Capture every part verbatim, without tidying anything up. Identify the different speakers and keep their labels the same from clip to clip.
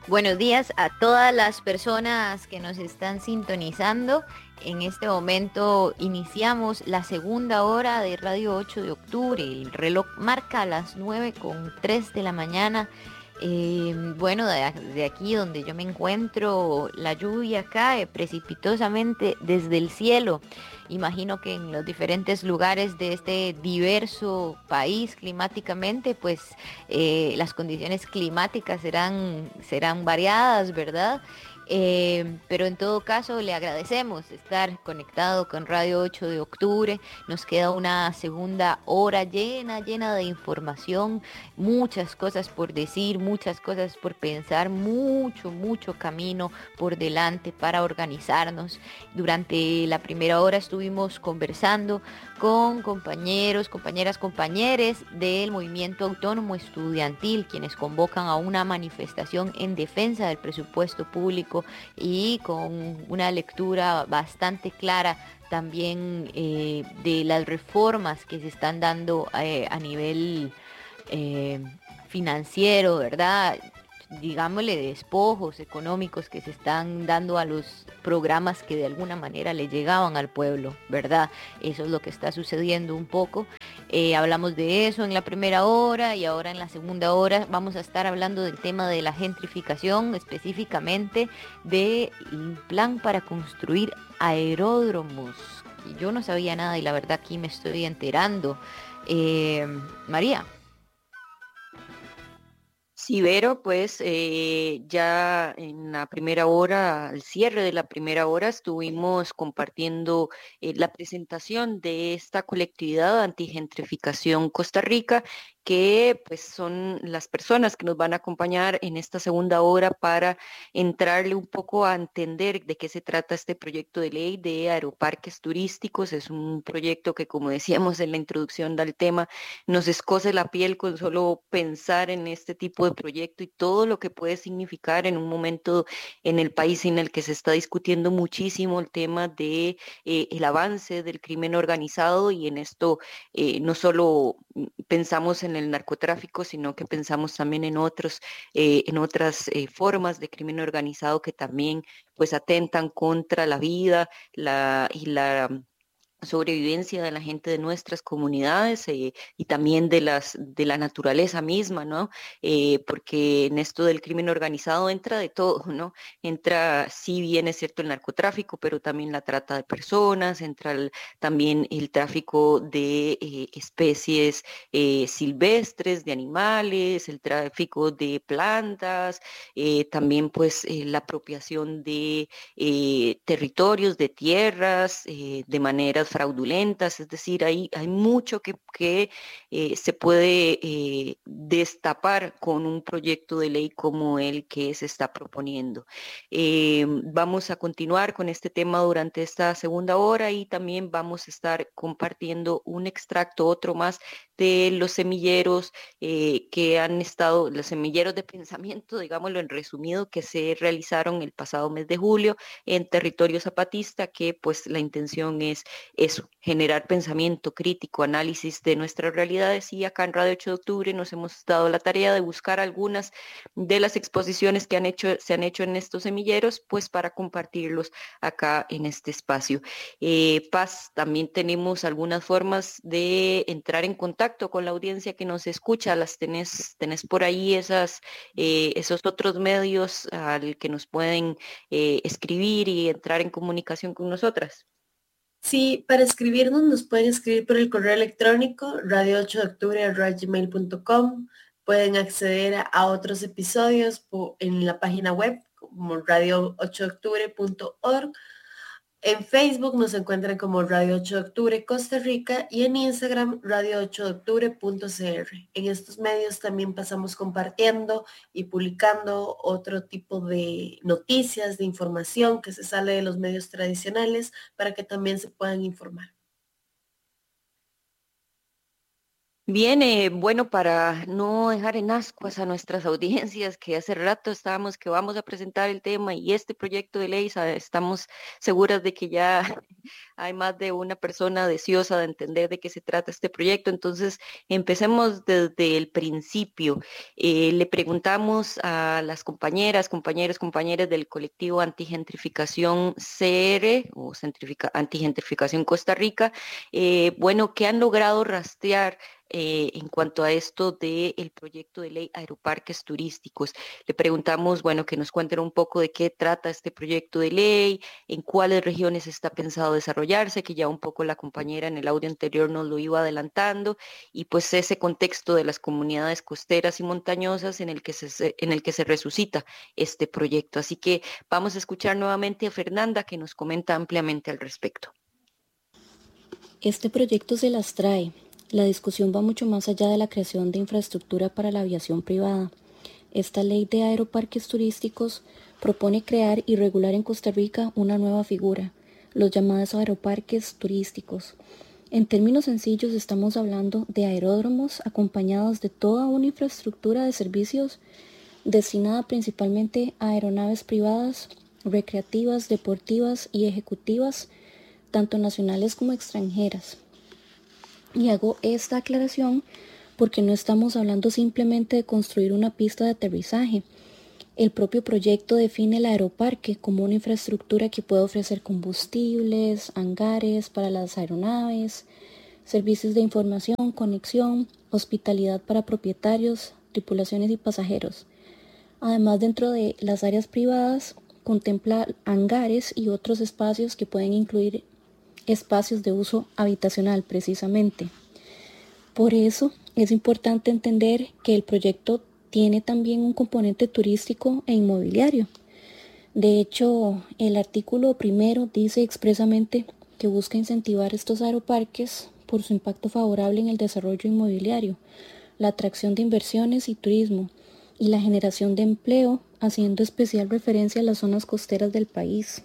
Speaker 1: Buenos días a todas las personas que nos están sintonizando. En este momento iniciamos la segunda hora de Radio ocho de octubre. El reloj marca las nueve con tres de la mañana. Eh, bueno, de, de aquí donde yo me encuentro, la lluvia cae precipitosamente desde el cielo. Imagino que en los diferentes lugares de este diverso país climáticamente, pues eh, las condiciones climáticas serán, serán variadas, ¿verdad? Eh, pero en todo caso le agradecemos estar conectado con Radio ocho de octubre. Nos queda una segunda hora llena, llena de información, muchas cosas por decir, muchas cosas por pensar, mucho, mucho camino por delante para organizarnos. Durante la primera hora estuvimos conversando con compañeros, compañeras, compañeres del movimiento autónomo estudiantil, quienes convocan a una manifestación en defensa del presupuesto público y con una lectura bastante clara también eh, de las reformas que se están dando eh, a nivel eh, financiero, ¿verdad? Digámosle, despojos económicos que se están dando a los programas que de alguna manera le llegaban al pueblo, ¿verdad? Eso es lo que está sucediendo un poco. Eh, hablamos de eso en la primera hora y ahora en la segunda hora vamos a estar hablando del tema de la gentrificación, específicamente del plan para construir aeródromos. Y yo no sabía nada y la verdad aquí me estoy enterando. Eh, María.
Speaker 2: Sí, Vero, pues eh, ya en la primera hora, al cierre de la primera hora, estuvimos compartiendo eh, la presentación de esta colectividad antigentrificación Costa Rica, que pues son las personas que nos van a acompañar en esta segunda hora para entrarle un poco a entender de qué se trata este proyecto de ley de aeroparques turísticos. Es un proyecto que, como decíamos en la introducción del tema, nos escoce la piel con solo pensar en este tipo de proyecto y todo lo que puede significar en un momento en el país en el que se está discutiendo muchísimo el tema de eh, el avance del crimen organizado, y en esto eh, no solo mm, pensamos en el narcotráfico, sino que pensamos también en otros, eh, en otras eh, formas de crimen organizado que también pues atentan contra la vida la, y la sobrevivencia de la gente de nuestras comunidades, eh, y también de las de la naturaleza misma, ¿no? Eh, porque en esto del crimen organizado entra de todo, ¿no? Entra, sí bien es cierto, el narcotráfico, pero también la trata de personas, entra el- también el tráfico de eh, especies eh, silvestres, de animales, el tráfico de plantas, eh, también pues eh, la apropiación de eh, territorios, de tierras, eh, de maneras fraudulentas. Es decir, hay, hay mucho que, que eh, se puede eh, destapar con un proyecto de ley como el que se está proponiendo. Eh, vamos a continuar con este tema durante esta segunda hora y también vamos a estar compartiendo un extracto, otro más, de los semilleros eh, que han estado, los semilleros de pensamiento, digámoslo en resumido, que se realizaron el pasado mes de julio en territorio zapatista, que pues la intención es eso, generar pensamiento crítico, análisis de nuestras realidades, y acá en Radio ocho de octubre nos hemos dado la tarea de buscar algunas de las exposiciones que han hecho, se han hecho en estos semilleros, pues para compartirlos acá en este espacio. Eh, Paz, también tenemos algunas formas de entrar en contacto con la audiencia que nos escucha. ¿Las tenés, tenés por ahí esas, eh, esos otros medios al que nos pueden eh, escribir y entrar en comunicación con nosotras?
Speaker 3: Sí, para escribirnos nos pueden escribir por el correo electrónico radio ocho de octubre arroba gmail punto com. Pueden acceder a, a otros episodios po- en la página web como radio ocho de octubre punto org. En Facebook nos encuentran como Radio ocho de Octubre Costa Rica y en Instagram Radio ocho de Octubre punto c r. En estos medios también pasamos compartiendo y publicando otro tipo de noticias, de información que se sale de los medios tradicionales para que también se puedan informar.
Speaker 2: Bien, eh, bueno, para no dejar en ascuas a nuestras audiencias, que hace rato estábamos que vamos a presentar el tema y este proyecto de ley, sa- estamos seguras de que ya hay más de una persona deseosa de entender de qué se trata este proyecto. Entonces, empecemos desde el principio. Eh, le preguntamos a las compañeras, compañeros, compañeras del colectivo Antigentrificación C R o Centrifica- Antigentrificación Costa Rica, eh, bueno, ¿qué han logrado rastrear eh, en cuanto a esto del proyecto de ley aeroparques turísticos? Le preguntamos, bueno, que nos cuenten un poco de qué trata este proyecto de ley, en cuáles regiones está pensado desarrollarse, que ya un poco la compañera en el audio anterior nos lo iba adelantando, y pues ese contexto de las comunidades costeras y montañosas en el que se, en el que se resucita este proyecto. Así que vamos a escuchar nuevamente a Fernanda, que nos comenta ampliamente al respecto.
Speaker 4: Este proyecto se las trae. La discusión va mucho más allá de la creación de infraestructura para la aviación privada. Esta ley de aeroparques turísticos propone crear y regular en Costa Rica una nueva figura, los llamados aeroparques turísticos. En términos sencillos, estamos hablando de aeródromos acompañados de toda una infraestructura de servicios destinada principalmente a aeronaves privadas, recreativas, deportivas y ejecutivas, tanto nacionales como extranjeras. Y hago esta aclaración porque no estamos hablando simplemente de construir una pista de aterrizaje. El propio proyecto define el aeroparque como una infraestructura que puede ofrecer combustibles, hangares para las aeronaves, servicios de información, conexión, hospitalidad para propietarios, tripulaciones y pasajeros. Además, dentro de las áreas privadas, contempla hangares y otros espacios que pueden incluir espacios de uso habitacional precisamente. Por eso es importante entender que el proyecto tiene también un componente turístico e inmobiliario. De hecho, el artículo primero dice expresamente que busca incentivar estos aeroparques por su impacto favorable en el desarrollo inmobiliario, la atracción de inversiones y turismo, y la generación de empleo, haciendo especial referencia a las zonas costeras del país.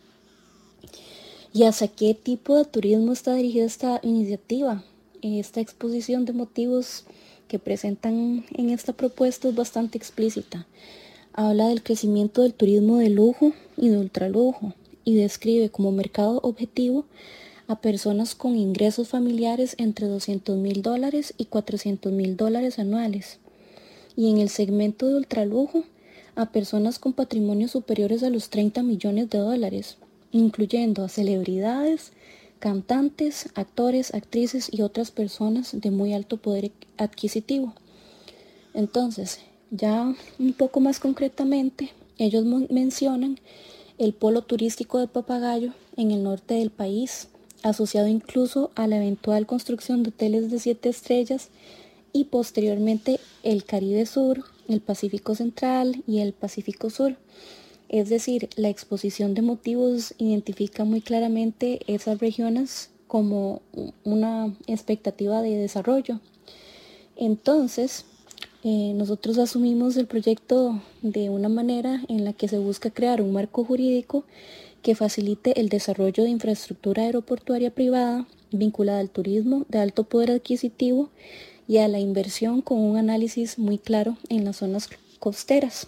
Speaker 4: ¿Y hacia qué tipo de turismo está dirigida esta iniciativa? Esta exposición de motivos que presentan en esta propuesta es bastante explícita. Habla del crecimiento del turismo de lujo y de ultralujo y describe como mercado objetivo a personas con ingresos familiares entre doscientos mil dólares y cuatrocientos mil dólares anuales. Y en el segmento de ultralujo a personas con patrimonios superiores a los treinta millones de dólares, incluyendo a celebridades, cantantes, actores, actrices y otras personas de muy alto poder adquisitivo. Entonces, ya un poco más concretamente, ellos mencionan el polo turístico de Papagayo en el norte del país, asociado incluso a la eventual construcción de hoteles de siete estrellas, y posteriormente el Caribe Sur, el Pacífico Central y el Pacífico Sur. Es decir, la exposición de motivos identifica muy claramente esas regiones como una expectativa de desarrollo. Entonces, eh, nosotros asumimos el proyecto de una manera en la que se busca crear un marco jurídico que facilite el desarrollo de infraestructura aeroportuaria privada vinculada al turismo de alto poder adquisitivo y a la inversión, con un análisis muy claro en las zonas costeras.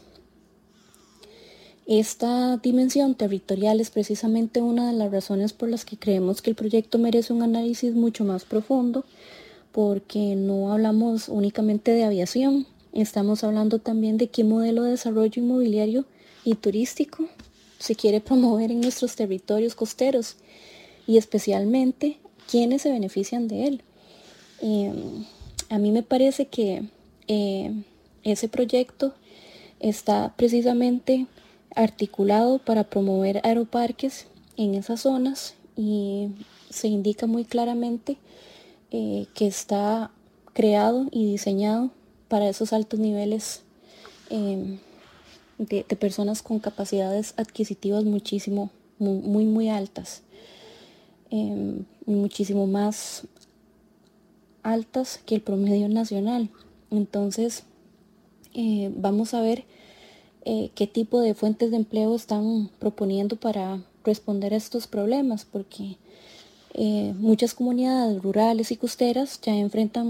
Speaker 4: Esta dimensión territorial es precisamente una de las razones por las que creemos que el proyecto merece un análisis mucho más profundo, porque no hablamos únicamente de aviación, estamos hablando también de qué modelo de desarrollo inmobiliario y turístico se quiere promover en nuestros territorios costeros y especialmente quiénes se benefician de él. Eh, a mí me parece que eh, ese proyecto está precisamente articulado para promover aeroparques en esas zonas y se indica muy claramente eh, que está creado y diseñado para esos altos niveles eh, de, de personas con capacidades adquisitivas muchísimo, muy, muy, muy altas, eh, muchísimo más altas que el promedio nacional. Entonces, eh, vamos a ver eh, qué tipo de fuentes de empleo están proponiendo para responder a estos problemas, porque eh, muchas comunidades rurales y costeras ya enfrentan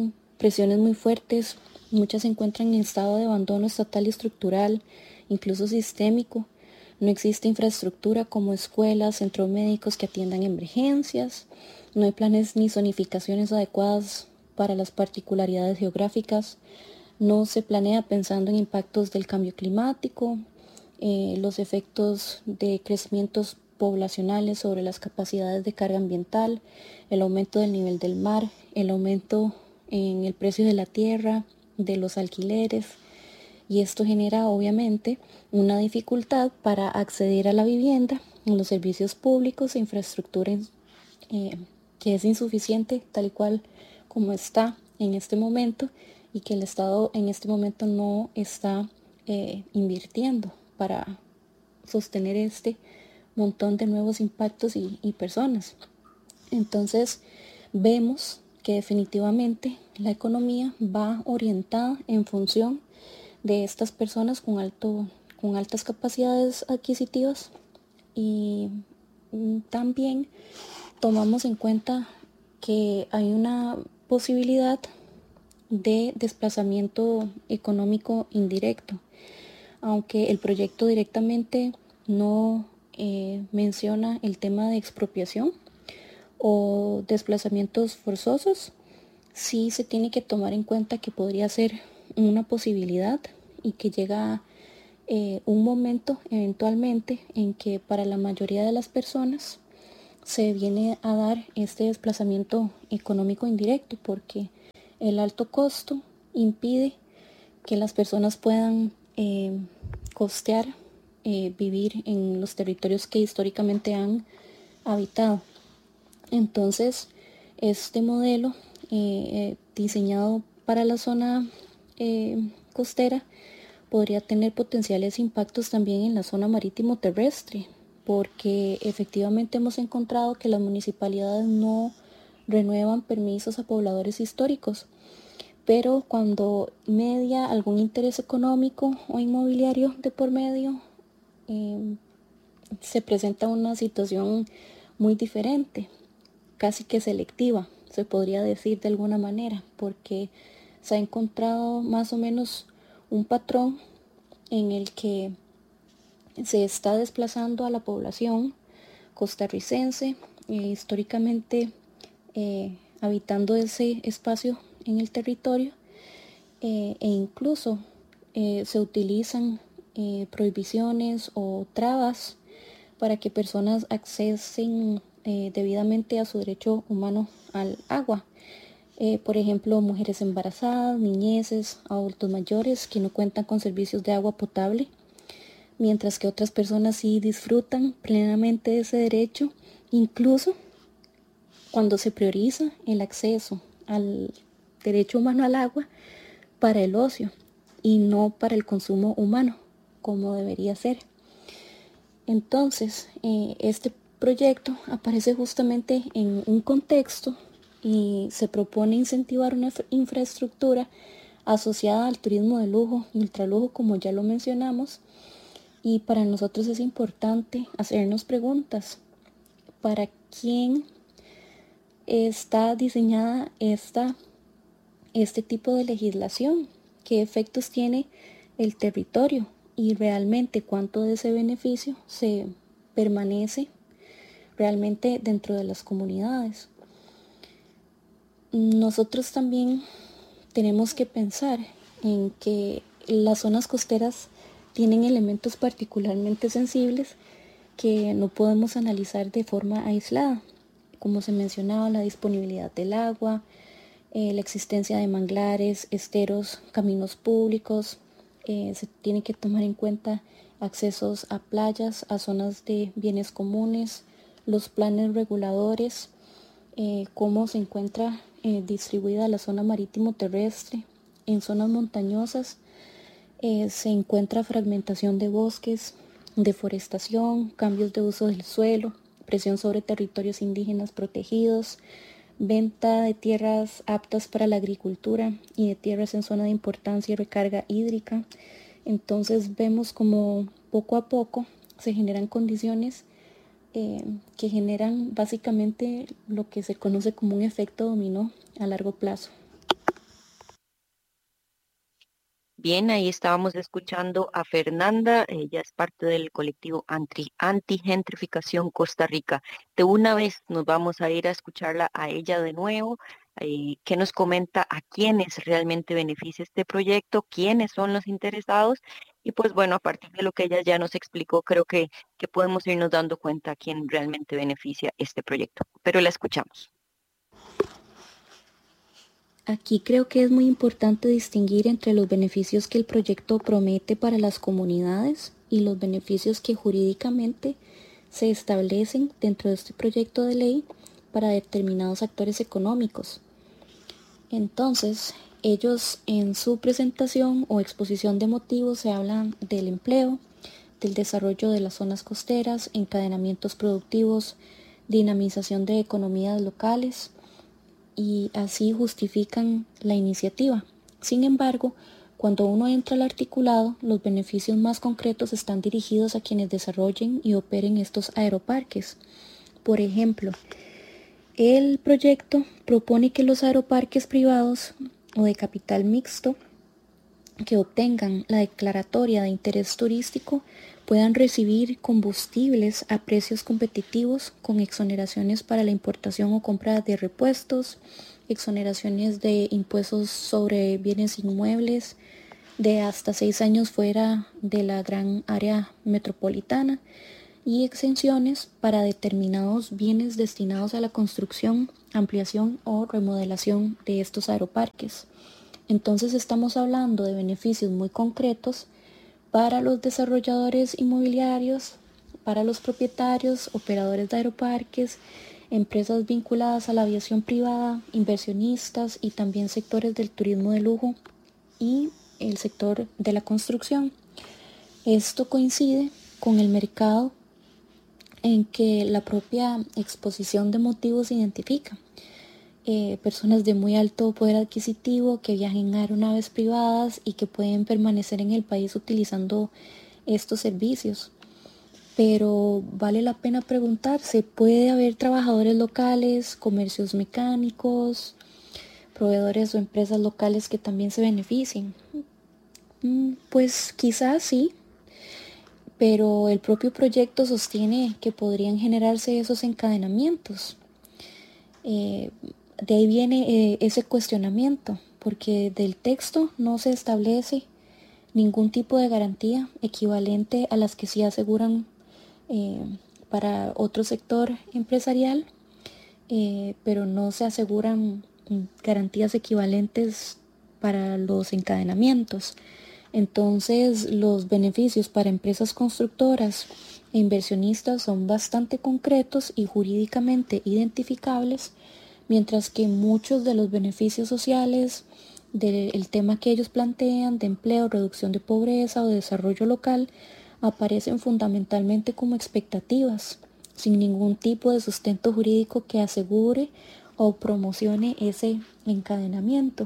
Speaker 4: presiones muy fuertes, muchas se encuentran en estado de abandono estatal y estructural, incluso sistémico. No existe infraestructura como escuelas, centros médicos que atiendan emergencias, no hay planes ni zonificaciones adecuadas para las particularidades geográficas, no se planea pensando en impactos del cambio climático, eh, los efectos de crecimientos poblacionales sobre las capacidades de carga ambiental, el aumento del nivel del mar, el aumento en el precio de la tierra, de los alquileres, y esto genera obviamente una dificultad para acceder a la vivienda, en los servicios públicos e infraestructura eh, que es insuficiente tal y cual como está en este momento y que el Estado en este momento no está eh, invirtiendo para sostener este montón de nuevos impactos y, y personas. Entonces vemos que definitivamente la economía va orientada en función de estas personas con, alto, con altas capacidades adquisitivas, y también tomamos en cuenta que hay una posibilidad de desplazamiento económico indirecto, aunque el proyecto directamente no eh, menciona el tema de expropiación o desplazamientos forzosos. Sí se tiene que tomar en cuenta que podría ser una posibilidad y que llega eh, un momento eventualmente en que para la mayoría de las personas se viene a dar este desplazamiento económico indirecto, porque el alto costo impide que las personas puedan eh, costear eh, vivir en los territorios que históricamente han habitado. Entonces, este modelo eh, diseñado para la zona eh, costera podría tener potenciales impactos también en la zona marítimo terrestre, porque efectivamente hemos encontrado que las municipalidades no renuevan permisos a pobladores históricos, pero cuando media algún interés económico o inmobiliario de por medio, eh, se presenta una situación muy diferente, casi que selectiva, se podría decir de alguna manera, porque se ha encontrado más o menos un patrón en el que se está desplazando a la población costarricense, eh, históricamente eh, habitando ese espacio en el territorio, eh, e incluso eh, se utilizan eh, prohibiciones o trabas para que personas accesen eh, debidamente a su derecho humano al agua. Eh, por ejemplo, mujeres embarazadas, niñeces, adultos mayores que no cuentan con servicios de agua potable, mientras que otras personas sí disfrutan plenamente de ese derecho, incluso cuando se prioriza el acceso al derecho humano al agua para el ocio y no para el consumo humano, como debería ser. Entonces, eh, este proyecto aparece justamente en un contexto y se propone incentivar una infraestructura asociada al turismo de lujo y ultralujo, como ya lo mencionamos, y para nosotros es importante hacernos preguntas: ¿para quién está diseñada esta, este tipo de legislación? ¿Qué efectos tiene el territorio? Y realmente cuánto de ese beneficio se permanece realmente dentro de las comunidades. Nosotros también tenemos que pensar en que las zonas costeras tienen elementos particularmente sensibles que no podemos analizar de forma aislada, como se mencionaba, la disponibilidad del agua, eh, la existencia de manglares, esteros, caminos públicos. Eh, se tiene que tomar en cuenta accesos a playas, a zonas de bienes comunes, los planes reguladores, eh, cómo se encuentra eh, distribuida la zona marítimo terrestre. En zonas montañosas eh, se encuentra fragmentación de bosques, deforestación, cambios de uso del suelo, presión sobre territorios indígenas protegidos, venta de tierras aptas para la agricultura y de tierras en zona de importancia y recarga hídrica. Entonces vemos como poco a poco se generan condiciones eh, que generan básicamente lo que se conoce como un efecto dominó a largo plazo.
Speaker 2: Bien, ahí estábamos escuchando a Fernanda, ella es parte del colectivo Anti, Antigentrificación Costa Rica. De una vez nos vamos a ir a escucharla a ella de nuevo, eh, que nos comenta a quiénes realmente beneficia este proyecto, quiénes son los interesados, y pues bueno, a partir de lo que ella ya nos explicó, creo que, que podemos irnos dando cuenta a quién realmente beneficia este proyecto. Pero la escuchamos.
Speaker 4: Aquí creo que es muy importante distinguir entre los beneficios que el proyecto promete para las comunidades y los beneficios que jurídicamente se establecen dentro de este proyecto de ley para determinados actores económicos. Entonces, ellos en su presentación o exposición de motivos se hablan del empleo, del desarrollo de las zonas costeras, encadenamientos productivos, dinamización de economías locales, y así justifican la iniciativa. Sin embargo, cuando uno entra al articulado, los beneficios más concretos están dirigidos a quienes desarrollen y operen estos aeroparques. Por ejemplo, el proyecto propone que los aeroparques privados o de capital mixto que obtengan la declaratoria de interés turístico puedan recibir combustibles a precios competitivos con exoneraciones para la importación o compra de repuestos, exoneraciones de impuestos sobre bienes inmuebles de hasta seis años fuera de la gran área metropolitana y exenciones para determinados bienes destinados a la construcción, ampliación o remodelación de estos aeroparques. Entonces estamos hablando de beneficios muy concretos para los desarrolladores inmobiliarios, para los propietarios, operadores de aeroparques, empresas vinculadas a la aviación privada, inversionistas y también sectores del turismo de lujo y el sector de la construcción. Esto coincide con el mercado en que la propia exposición de motivos identifica. Eh, personas de muy alto poder adquisitivo que viajen en aeronaves privadas y que pueden permanecer en el país utilizando estos servicios. Pero vale la pena preguntarse, ¿puede haber trabajadores locales, comercios mecánicos, proveedores o empresas locales que también se beneficien? Mm, pues quizás sí, pero el propio proyecto sostiene que podrían generarse esos encadenamientos. Eh, De ahí viene eh, ese cuestionamiento, porque del texto no se establece ningún tipo de garantía equivalente a las que sí aseguran eh, para otro sector empresarial, eh, pero no se aseguran garantías equivalentes para los encadenamientos. Entonces, los beneficios para empresas constructoras e inversionistas son bastante concretos y jurídicamente identificables, mientras que muchos de los beneficios sociales del tema que ellos plantean de empleo, reducción de pobreza o desarrollo local aparecen fundamentalmente como expectativas, sin ningún tipo de sustento jurídico que asegure o promocione ese encadenamiento.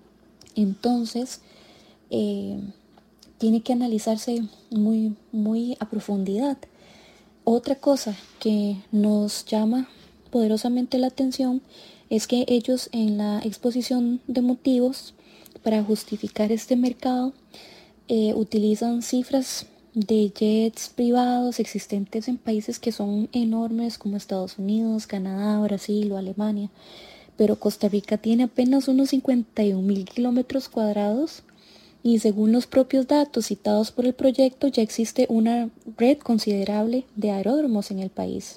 Speaker 4: Entonces, eh, tiene que analizarse muy, muy a profundidad. Otra cosa que nos llama poderosamente la atención es que ellos en la exposición de motivos para justificar este mercado eh, utilizan cifras de jets privados existentes en países que son enormes como Estados Unidos, Canadá, Brasil o Alemania, pero Costa Rica tiene apenas unos cincuenta y un mil kilómetros cuadrados y según los propios datos citados por el proyecto ya existe una red considerable de aeródromos en el país.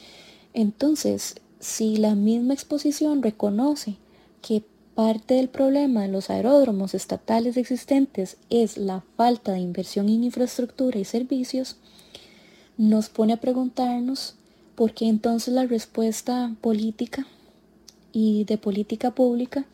Speaker 4: Entonces, si la misma exposición reconoce que parte del problema de los aeródromos estatales existentes es la falta de inversión en infraestructura y servicios, nos pone a preguntarnos por qué entonces la respuesta política y de política pública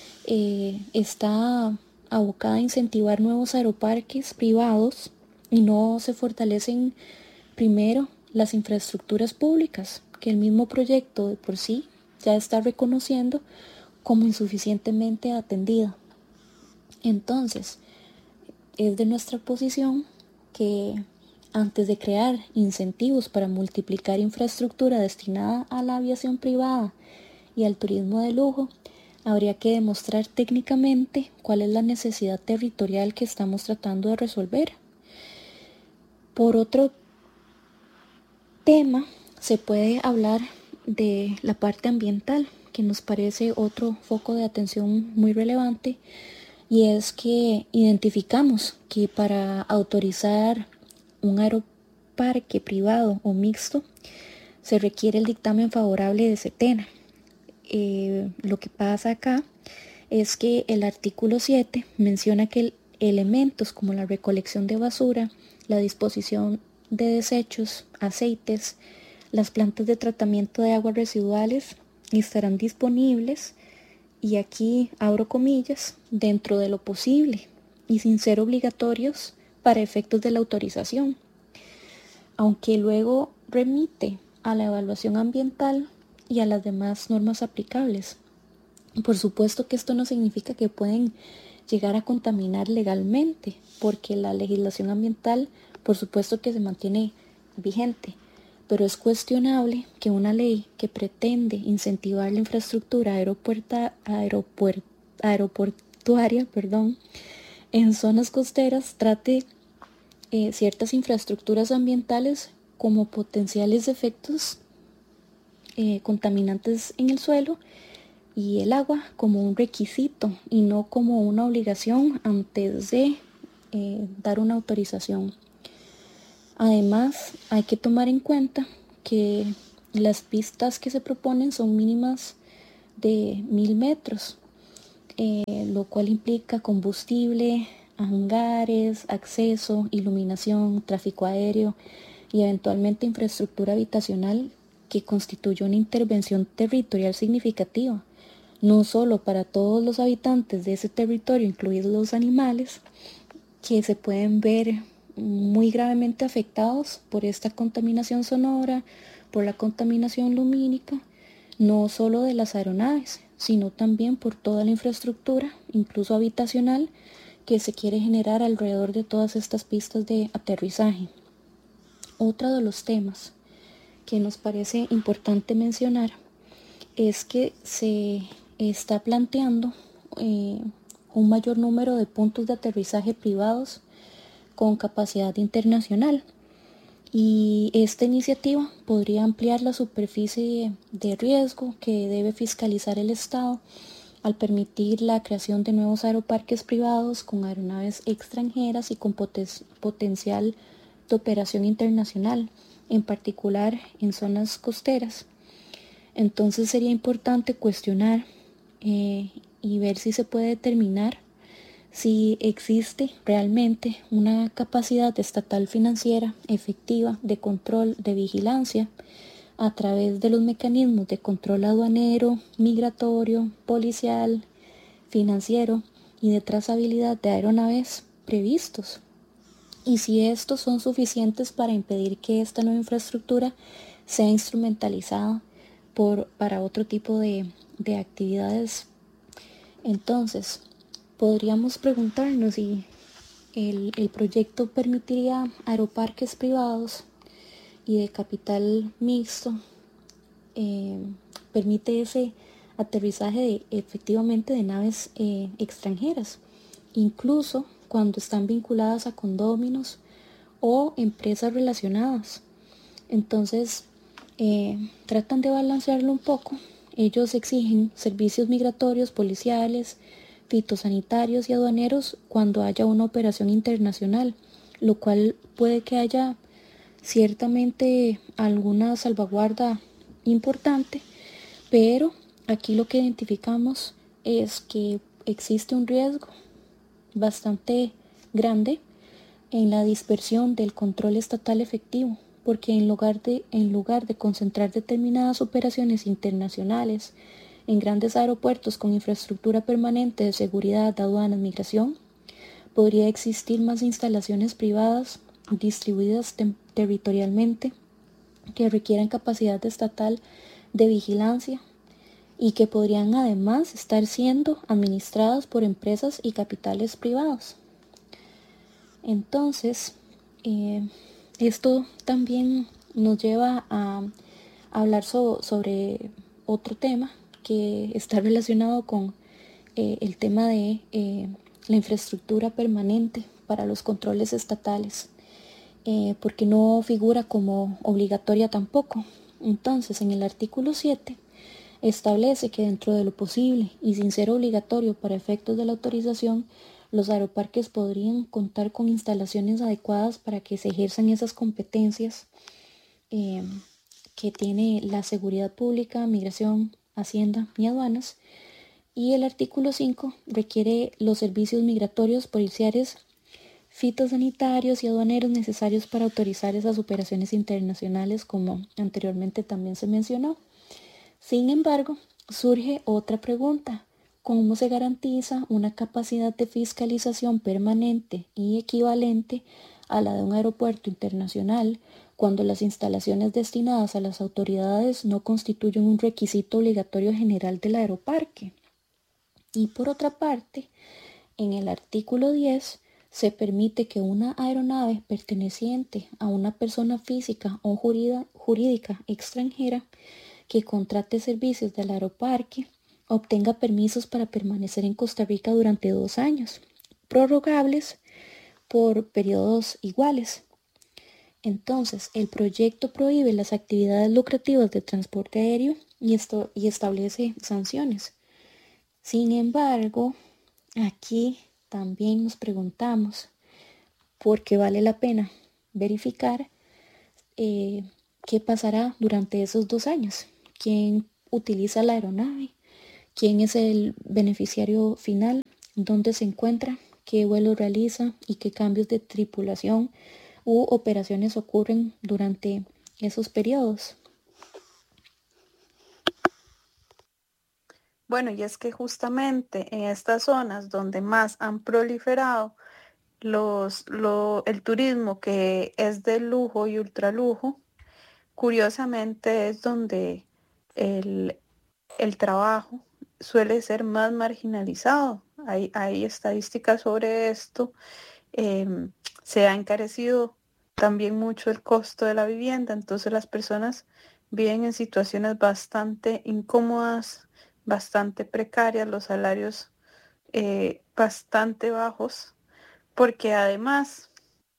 Speaker 4: eh, está abocada a incentivar nuevos aeroparques privados y no se fortalecen primero las infraestructuras públicas que el mismo proyecto de por sí ya está reconociendo como insuficientemente atendida. Entonces, es de nuestra posición que antes de crear incentivos para multiplicar infraestructura destinada a la aviación privada y al turismo de lujo, habría que demostrar técnicamente cuál es la necesidad territorial que estamos tratando de resolver. Por otro tema, se puede hablar de la parte ambiental, que nos parece otro foco de atención muy relevante, y es que identificamos que para autorizar un aeroparque privado o mixto se requiere el dictamen favorable de SETENA. Eh, lo que pasa acá es que el artículo siete menciona que elementos como la recolección de basura, la disposición de desechos, aceites, las plantas de tratamiento de aguas residuales estarán disponibles, y aquí abro comillas, dentro de lo posible y sin ser obligatorios para efectos de la autorización, aunque luego remite a la evaluación ambiental y a las demás normas aplicables. Por supuesto que esto no significa que pueden llegar a contaminar legalmente, porque la legislación ambiental por supuesto que se mantiene vigente, pero es cuestionable que una ley que pretende incentivar la infraestructura aeropuerta, aeropuert, aeroportuaria perdón, en zonas costeras trate eh, ciertas infraestructuras ambientales como potenciales efectos eh, contaminantes en el suelo y el agua como un requisito y no como una obligación antes de eh, dar una autorización. Además, hay que tomar en cuenta que las pistas que se proponen son mínimas de mil metros, eh, lo cual implica combustible, hangares, acceso, iluminación, tráfico aéreo y eventualmente infraestructura habitacional que constituye una intervención territorial significativa, no solo para todos los habitantes de ese territorio, incluidos los animales, que se pueden ver muy gravemente afectados por esta contaminación sonora, por la contaminación lumínica, no solo de las aeronaves, sino también por toda la infraestructura, incluso habitacional, que se quiere generar alrededor de todas estas pistas de aterrizaje. Otro de los temas que nos parece importante mencionar es que se está planteando eh, un mayor número de puntos de aterrizaje privados con capacidad internacional, y esta iniciativa podría ampliar la superficie de riesgo que debe fiscalizar el Estado al permitir la creación de nuevos aeroparques privados con aeronaves extranjeras y con poten- potencial de operación internacional, en particular en zonas costeras. Entonces sería importante cuestionar eh, y ver si se puede determinar si existe realmente una capacidad estatal financiera efectiva de control, de vigilancia, a través de los mecanismos de control aduanero, migratorio, policial, financiero y de trazabilidad de aeronaves previstos. Y si estos son suficientes para impedir que esta nueva infraestructura sea instrumentalizada por, para otro tipo de, de actividades. Entonces, podríamos preguntarnos si el, el proyecto permitiría aeroparques privados y de capital mixto, eh, permite ese aterrizaje de, efectivamente de naves eh, extranjeras, incluso cuando están vinculadas a condóminos o empresas relacionadas. Entonces, eh, tratan de balancearlo un poco. Ellos exigen servicios migratorios, policiales, fitosanitarios y aduaneros cuando haya una operación internacional, lo cual puede que haya ciertamente alguna salvaguarda importante, pero aquí lo que identificamos es que existe un riesgo bastante grande en la dispersión del control estatal efectivo, porque en lugar de, en lugar de concentrar determinadas operaciones internacionales en grandes aeropuertos con infraestructura permanente de seguridad, aduanas, migración, podría existir más instalaciones privadas distribuidas tem- territorialmente que requieran capacidad estatal de vigilancia y que podrían además estar siendo administradas por empresas y capitales privados. Entonces, eh, esto también nos lleva a hablar so- sobre otro tema que está relacionado con eh, el tema de eh, la infraestructura permanente para los controles estatales, eh, porque no figura como obligatoria tampoco. Entonces, en el artículo siete establece que dentro de lo posible y sin ser obligatorio para efectos de la autorización, los aeroparques podrían contar con instalaciones adecuadas para que se ejerzan esas competencias eh, que tiene la seguridad pública, migración, hacienda y aduanas. Y el artículo cinco requiere los servicios migratorios policiales, fitosanitarios y aduaneros necesarios para autorizar esas operaciones internacionales, como anteriormente también se mencionó. Sin embargo, surge otra pregunta: ¿cómo se garantiza una capacidad de fiscalización permanente y equivalente a la de un aeropuerto internacional cuando las instalaciones destinadas a las autoridades no constituyen un requisito obligatorio general del aeroparque? Y por otra parte, en el artículo diez se permite que una aeronave perteneciente a una persona física o jurídica extranjera que contrate servicios del aeroparque obtenga permisos para permanecer en Costa Rica durante dos años, prorrogables por periodos iguales. Entonces, el proyecto prohíbe las actividades lucrativas de transporte aéreo y, esto, y establece sanciones. Sin embargo, aquí también nos preguntamos por qué vale la pena verificar eh, qué pasará durante esos dos años. ¿Quién utiliza la aeronave? ¿Quién es el beneficiario final? ¿Dónde se encuentra? ¿Qué vuelos realiza? ¿Y qué cambios de tripulación u operaciones ocurren durante esos periodos?
Speaker 5: Bueno, y es que justamente en estas zonas donde más han proliferado los, lo, el turismo que es de lujo y ultralujo, curiosamente es donde el, el trabajo suele ser más marginalizado. Hay, hay estadísticas sobre esto. Eh, se ha encarecido también mucho el costo de la vivienda, entonces las personas viven en situaciones bastante incómodas, bastante precarias, los salarios eh, bastante bajos, porque además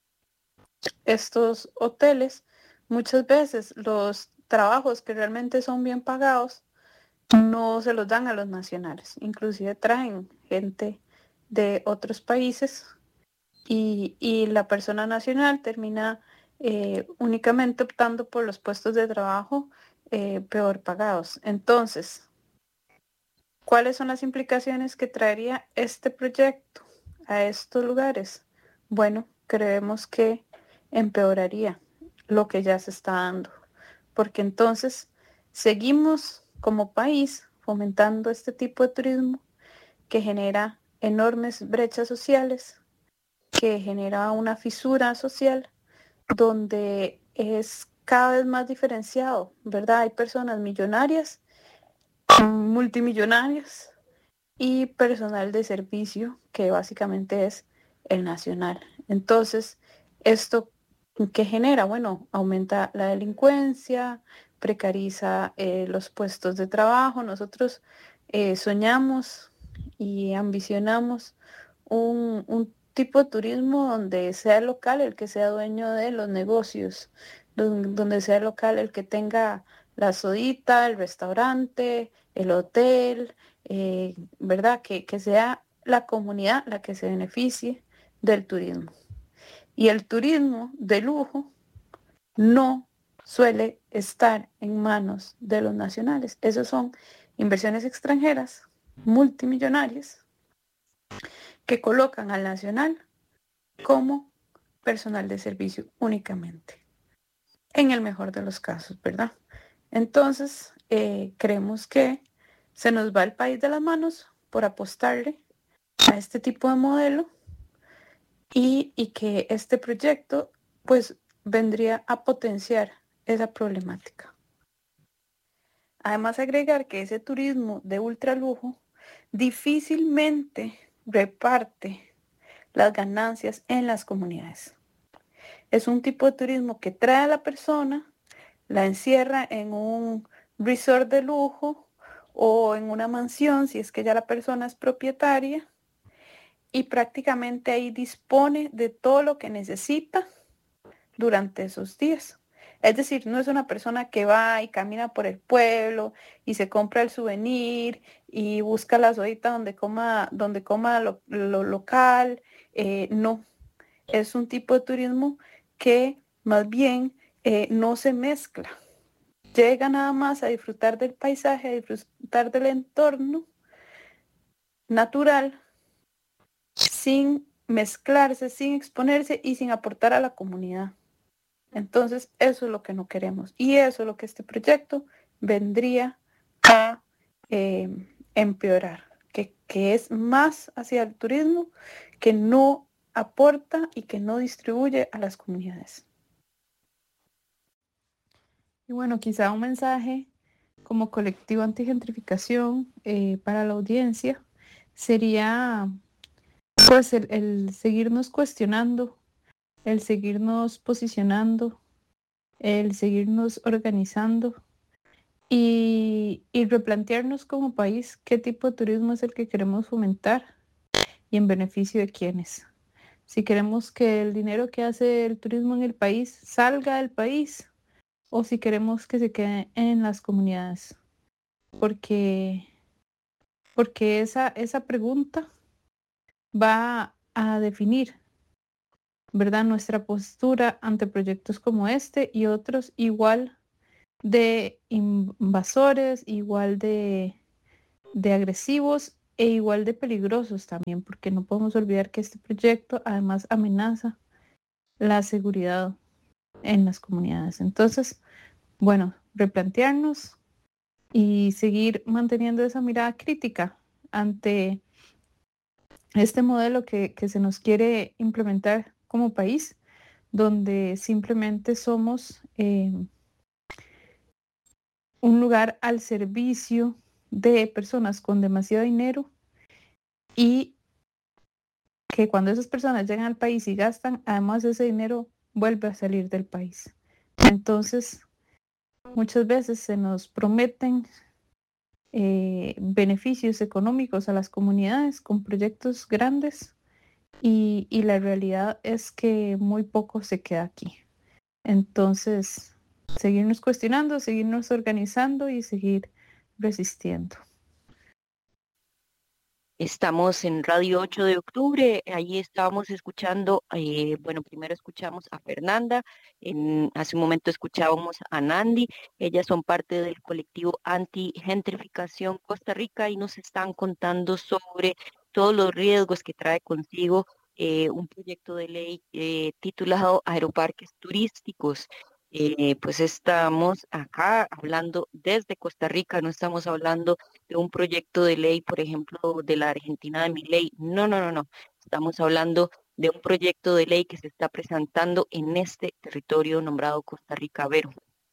Speaker 5: estos hoteles, muchas veces los trabajos que realmente son bien pagados no se los dan a los nacionales, inclusive traen gente de otros países y, y la persona nacional termina eh, únicamente optando por los puestos de trabajo eh, peor pagados. Entonces, ¿cuáles son las implicaciones que traería este proyecto a estos lugares? Bueno, creemos que empeoraría lo que ya se está dando, porque entonces seguimos como país fomentando este tipo de turismo que genera enormes brechas sociales, que genera una fisura social donde es cada vez más diferenciado, ¿verdad? Hay personas millonarias, multimillonarias y personal de servicio, que básicamente es el nacional. Entonces, ¿esto qué genera? Bueno, aumenta la delincuencia, precariza eh, los puestos de trabajo. Nosotros eh, soñamos y ambicionamos un, un tipo de turismo donde sea local el que sea dueño de los negocios, donde, donde sea local el que tenga la sodita, el restaurante, el hotel, eh, ¿verdad? Que, que sea la comunidad la que se beneficie del turismo. Y el turismo de lujo no suele estar en manos de los nacionales. Esos son inversiones extranjeras multimillonarias que colocan al nacional como personal de servicio únicamente, en el mejor de los casos, ¿verdad? Entonces, eh, creemos que se nos va el país de las manos por apostarle a este tipo de modelo y, y que este proyecto pues vendría a potenciar esa problemática. Además, agregar que ese turismo de ultralujo difícilmente reparte las ganancias en las comunidades. Es un tipo de turismo que trae a la persona, la encierra en un resort de lujo o en una mansión, si es que ya la persona es propietaria, y prácticamente ahí dispone de todo lo que necesita durante esos días. Es decir, no es una persona que va y camina por el pueblo y se compra el souvenir y busca la sodita donde coma, donde coma lo, lo local. Eh, no, es un tipo de turismo que más bien eh, no se mezcla. Llega nada más a disfrutar del paisaje, a disfrutar del entorno natural, sin mezclarse, sin exponerse y sin aportar a la comunidad. Entonces, eso es lo que no queremos. Y eso es lo que este proyecto vendría a eh, empeorar, que, que es más hacia el turismo, que no aporta y que no distribuye a las comunidades.
Speaker 6: Y bueno, quizá un mensaje como colectivo antigentrificación eh, para la audiencia sería pues el, el seguirnos cuestionando, el seguirnos posicionando, el seguirnos organizando y, y replantearnos como país qué tipo de turismo es el que queremos fomentar y en beneficio de quiénes. Si queremos que el dinero que hace el turismo en el país salga del país o si queremos que se quede en las comunidades. Porque, porque esa, esa pregunta va a definir, ¿verdad?, nuestra postura ante proyectos como este y otros igual de invasores, igual de, de agresivos e igual de peligrosos también, porque no podemos olvidar que este proyecto además amenaza la seguridad en las comunidades. Entonces, bueno, replantearnos y seguir manteniendo esa mirada crítica ante este modelo que, que se nos quiere implementar como país, donde simplemente somos eh, un lugar al servicio de personas con demasiado dinero y que cuando esas personas llegan al país y gastan, además ese dinero vuelve a salir del país. Entonces, muchas veces se nos prometen eh, beneficios económicos a las comunidades con proyectos grandes y, y la realidad es que muy poco se queda aquí. Entonces, seguirnos cuestionando, seguirnos organizando y seguir resistiendo.
Speaker 2: Estamos en Radio ocho de octubre, ahí estábamos escuchando, eh, bueno, primero escuchamos a Fernanda, en, hace un momento escuchábamos a Nandi, ellas son parte del colectivo Anti-Gentrificación Costa Rica y nos están contando sobre todos los riesgos que trae consigo eh, un proyecto de ley eh, titulado Aeroparques Turísticos. Eh, pues estamos acá hablando desde Costa Rica, no estamos hablando de un proyecto de ley, por ejemplo, de la Argentina de Milei. No, no, no, no. Estamos hablando de un proyecto de ley que se está presentando en este territorio nombrado Costa Rica. Vero.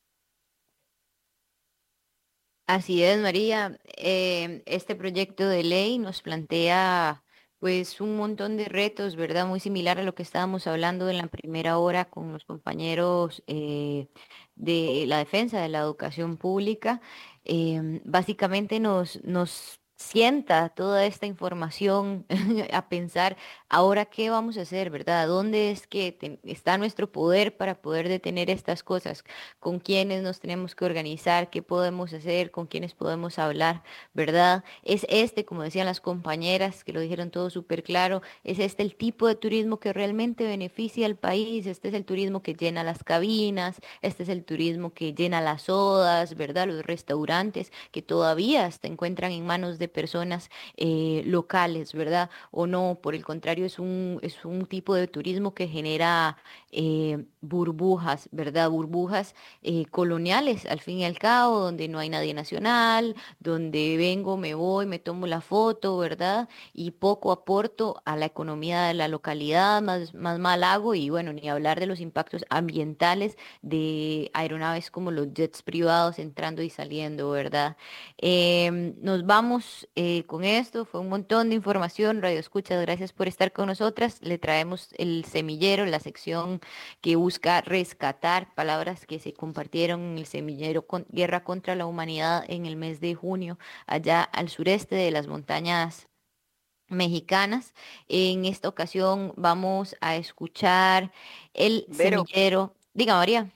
Speaker 1: Así es, María. Eh, este proyecto de ley nos plantea pues un montón de retos, ¿verdad? Muy similar a lo que estábamos hablando en la primera hora con los compañeros eh, de la defensa de la educación pública. Em, básicamente nos, nos sienta toda esta información a pensar, ahora qué vamos a hacer, ¿verdad? ¿Dónde es que te- está nuestro poder para poder detener estas cosas? ¿Con quiénes nos tenemos que organizar? ¿Qué podemos hacer? ¿Con quiénes podemos hablar? ¿Verdad? Es este, como decían las compañeras, que lo dijeron todo súper claro, es este el tipo de turismo que realmente beneficia al país, este es el turismo que llena las cabinas, este es el turismo que llena las sodas, ¿verdad? Los restaurantes que todavía se encuentran en manos de personas eh, locales, ¿verdad? O no, por el contrario, es un, es un tipo de turismo que genera eh, burbujas, ¿verdad? Burbujas eh, coloniales, al fin y al cabo, donde no hay nadie nacional, donde vengo, me voy, me tomo la foto, ¿verdad? Y poco aporto a la economía de la localidad, más, más mal hago, y bueno, ni hablar de los impactos ambientales de aeronaves como los jets privados entrando y saliendo, ¿verdad? Em, nos vamos eh, con esto, fue un montón de información, Radio Escuchas, gracias por estar estar con nosotras, le traemos el semillero, la sección que busca rescatar palabras que se compartieron en el semillero con Guerra contra la Humanidad en el mes de junio, allá al sureste de las montañas mexicanas. En esta ocasión vamos a escuchar el
Speaker 2: Vero,
Speaker 1: semillero. Diga, María.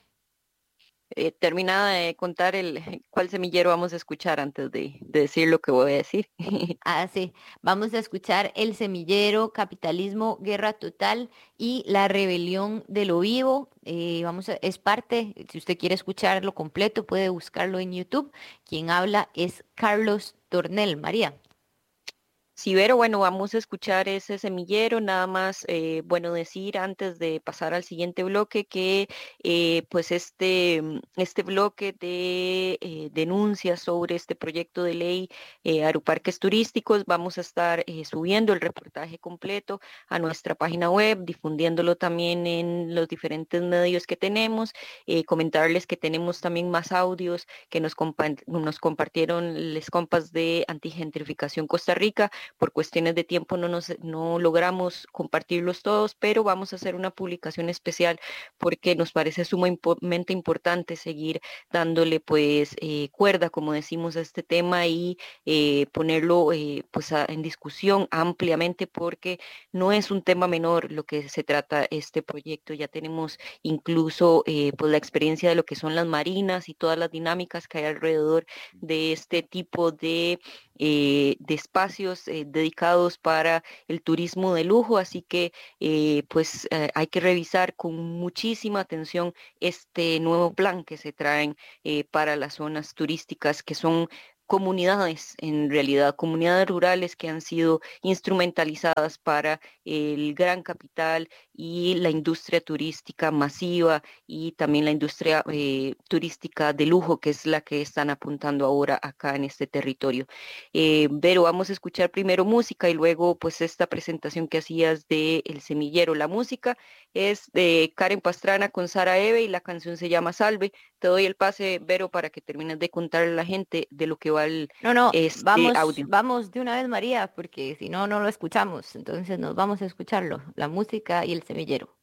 Speaker 2: eh, termina de contar el cuál semillero vamos a escuchar antes de, de decir lo que voy a decir.
Speaker 1: Ah, sí. Vamos a escuchar El Semillero, Capitalismo, Guerra Total y La Rebelión de lo Vivo. Eh, vamos a, es parte, si usted quiere escucharlo completo, puede buscarlo en YouTube. Quien habla es Carlos Tornel. María.
Speaker 2: Sí, Vero, bueno, vamos a escuchar ese semillero, nada más, eh, bueno, decir antes de pasar al siguiente bloque que eh, pues este, mm, este bloque de eh, denuncias sobre este proyecto de ley eh, aeroparques turísticos, vamos a estar eh, subiendo el reportaje completo a nuestra página web, difundiéndolo también en los diferentes medios que tenemos, eh, comentarles que tenemos también más audios que nos, compa- nos compartieron les compas de Antigentrificación Costa Rica. Por cuestiones de tiempo no, nos, no logramos compartirlos todos, pero vamos a hacer una publicación especial porque nos parece sumamente importante seguir dándole pues eh, cuerda, como decimos, a este tema y eh, ponerlo eh, pues a, en discusión ampliamente porque no es un tema menor lo que se trata este proyecto. Ya tenemos incluso eh, pues la experiencia de lo que son las marinas y todas las dinámicas que hay alrededor de este tipo de eh, de espacios eh, dedicados para el turismo de lujo, así que eh, pues eh, hay que revisar con muchísima atención este nuevo plan que se traen eh, para las zonas turísticas que son comunidades, en realidad, comunidades rurales que han sido instrumentalizadas para el gran capital y la industria turística masiva y también la industria eh, turística de lujo, que es la que están apuntando ahora acá en este territorio. Eh, Vero, vamos a escuchar primero música y luego pues esta presentación que hacías de El Semillero. La música es de Karen Pastrana con Sara Eve y la canción se llama Salve. Te doy el pase, Vero, para que termines de contarle a la gente de lo que va el,
Speaker 1: No, no,
Speaker 2: este
Speaker 1: vamos,
Speaker 2: audio.
Speaker 1: vamos de una vez, María, porque si no, no lo escuchamos. Entonces nos vamos a escucharlo, la música y el semillero.